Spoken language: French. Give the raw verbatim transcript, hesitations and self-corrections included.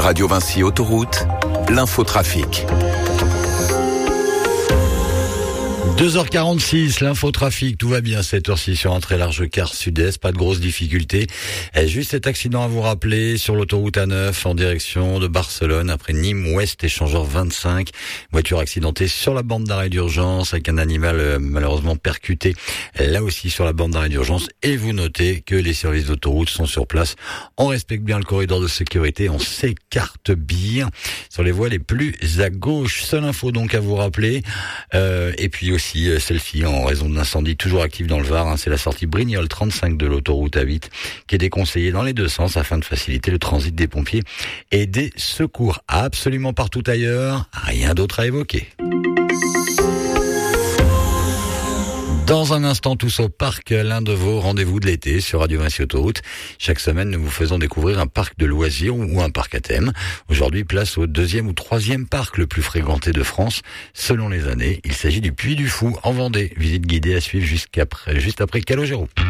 Radio Vinci Autoroute, l'infotrafic. deux heures quarante-six, l'infotrafic, tout va bien cette heure-ci sur un très large quart sud-est, pas de grosses difficultés. Et juste cet accident à vous rappeler sur l'autoroute A neuf en direction de Barcelone après Nîmes Ouest, échangeur vingt-cinq. Voiture accidentée sur la bande d'arrêt d'urgence avec un animal euh, malheureusement percuté là aussi sur la bande d'arrêt d'urgence. Et vous notez que les services d'autoroute sont sur place. On respecte bien le corridor de sécurité, on s'écarte bien sur les voies les plus à gauche. Seule info donc à vous rappeler. Euh, et puis aussi celle-ci en raison de l'incendie toujours actif dans le Var, hein, c'est la sortie Brignoles trente-cinq de l'autoroute A huit qui est déconseillée dans les deux sens afin de faciliter le transit des pompiers et des secours. Absolument partout ailleurs, rien d'autre à évoquer. Dans un instant, tous au parc, l'un de vos rendez-vous de l'été sur Radio Vinci Autoroute. Chaque semaine, nous vous faisons découvrir un parc de loisirs ou un parc à thème. Aujourd'hui, place au deuxième ou troisième parc le plus fréquenté de France. Selon les années, il s'agit du Puy du Fou en Vendée. Visite guidée à suivre jusqu'après, juste après Calogero.